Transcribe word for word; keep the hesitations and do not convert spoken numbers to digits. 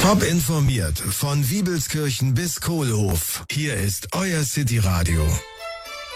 Top informiert von Wiebelskirchen bis Kohlhof. Hier ist euer City Radio.